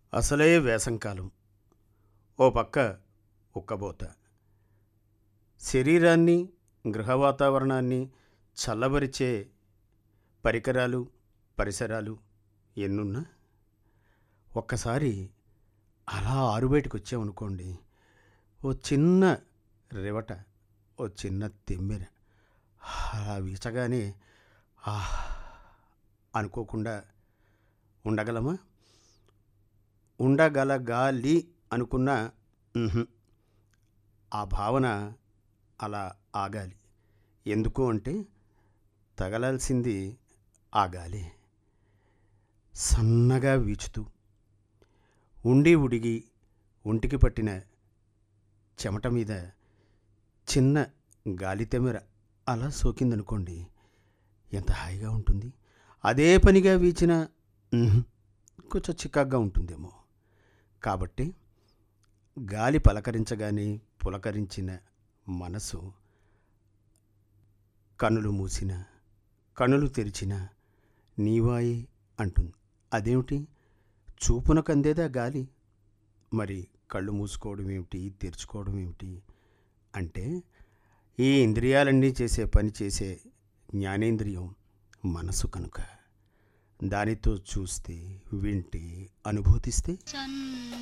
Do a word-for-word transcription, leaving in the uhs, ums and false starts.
అసలే వేసంకాలం. ఓ పక్క ఉక్కబోత. శరీరాన్ని, గృహ వాతావరణాన్ని చల్లబరిచే పరికరాలు, పరిసరాలు ఎన్నున్నా ఒక్కసారి అలా ఆరుబయటకు వచ్చామనుకోండి, ఓ చిన్న రివట, ఓ చిన్న తెమ్మెర అలా వీచగానే ఆహ్ అనుకోకుండా ఉండగలమా? ఉండగలగాలి అనుకున్న ఉహుం, ఆ భావన అలా ఆగాలి. ఎందుకు అంటే తగలాల్సింది ఆ గాలి. సన్నగా వీచుతూ ఉండి ఉడిగి ఒంటికి పట్టిన చెమట మీద చిన్న గాలి తెమెర అలా సోకిందనుకోండి, ఎంత హాయిగా ఉంటుంది. అదే పనిగా వీచిన ఉహుం, కొంచెం చికాగ్గా ఉంటుందేమో. కాబట్టి గాలి పలకరించగానే పులకరించిన మనసు కనులు మూసిన, కనులు తెరిచిన నీవాయి అంటుంది. అదేమిటి? చూపునకు అందేదా గాలి? మరి కళ్ళు మూసుకోవడం ఏమిటి, తెరుచుకోవడం ఏమిటి? అంటే ఈ ఇంద్రియాలన్నీ చేసే పని చేసే జ్ఞానేంద్రియం మనసు కనుక. దానితో చూస్తే, వింటే, అనుభూతిస్తే